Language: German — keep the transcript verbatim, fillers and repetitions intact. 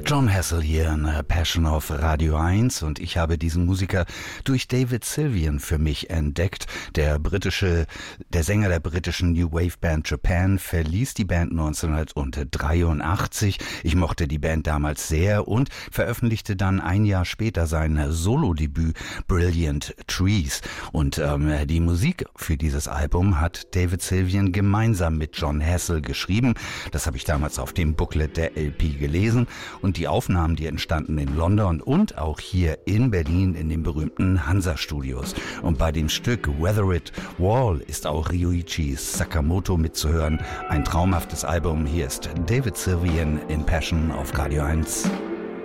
Jon Hassell hier in Passion auf Radio eins und ich habe diesen Musiker durch David Sylvian für mich entdeckt. Der britische, der Sänger der britischen New Wave Band Japan verließ die Band neunzehnhundertdreiundachtzig. Ich mochte die Band damals sehr und veröffentlichte dann ein Jahr später sein Solo-Debüt Brilliant Trees. Und ähm, die Musik für dieses Album hat David Sylvian gemeinsam mit Jon Hassell geschrieben. Das habe ich damals auf dem Booklet der L P gelesen. Und die Aufnahmen, die entstanden in London und auch hier in Berlin in den berühmten Hansa-Studios. Und bei dem Stück Weather It Wall ist auch Ryuichi Sakamoto mitzuhören. Ein traumhaftes Album. Hier ist David Sylvian in Passion auf Radio eins.